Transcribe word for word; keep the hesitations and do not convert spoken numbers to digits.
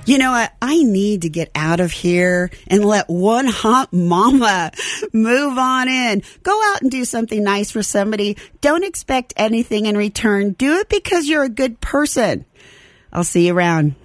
You know what? I need to get out of here and let one hot mama move on in. Go out and do something nice for somebody. Don't expect anything in return. Do it because you're a good person. I'll see you around.